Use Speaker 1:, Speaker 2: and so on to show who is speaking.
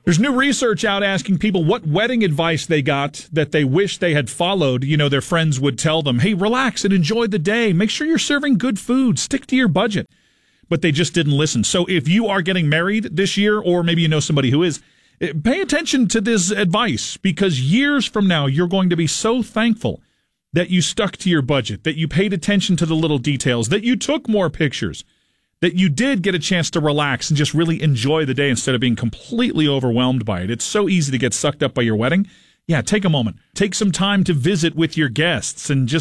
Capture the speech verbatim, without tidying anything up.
Speaker 1: There's new research out asking people what wedding advice they got that they wish they had followed. You know, their friends would tell them, hey, relax and enjoy the day. Make sure you're serving good food. Stick to your budget. But they just didn't listen. So if you are getting married this year, or maybe you know somebody who is, pay attention to this advice, because years from now, you're going to be so thankful that you stuck to your budget, that you paid attention to the little details, that you took more pictures, that you did get a chance to relax and just really enjoy the day instead of being completely overwhelmed by it. It's so easy to get sucked up by your wedding. Yeah, take a moment. Take some time to visit with your guests and just